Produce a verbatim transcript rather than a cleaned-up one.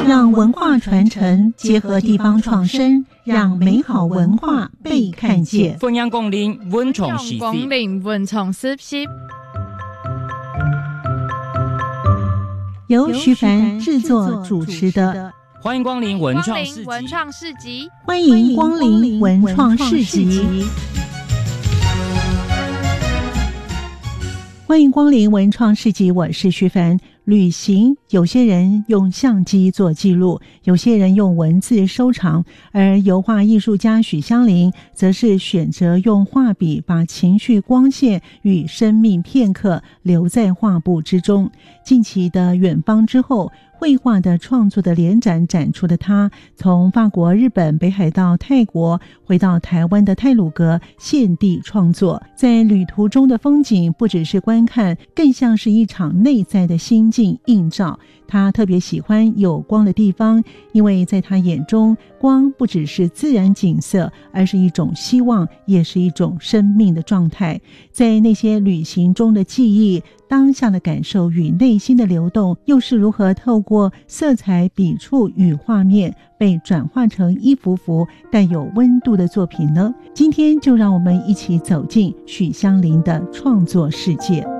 让文化传承结合地方创生，让美好文化被看见。 分享光临文创时光临文创时期， 由徐凡制作主持的。 欢迎光临文创市集， 文创市集， 欢迎光临文创市集。欢迎光临文创市集，我是徐凡。旅行，有些人用相机做记录，有些人用文字收藏，而油画艺术家许香菱则是选择用画笔把情绪光线与生命片刻留在画布之中。近期的远方之后，绘画的创作的联展展出的他，从法国、日本、北海道、泰国回到台湾的太鲁阁现地创作。在旅途中的风景不只是观看，更像是一场内在的心境映照。他特别喜欢有光的地方，因为在他眼中，光不只是自然景色，而是一种希望，也是一种生命的状态。在那些旅行中的记忆，当下的感受与内心的流动，又是如何透过色彩、笔触与画面被转化成一幅幅带有温度的作品呢？今天就让我们一起走进许香菱的创作世界。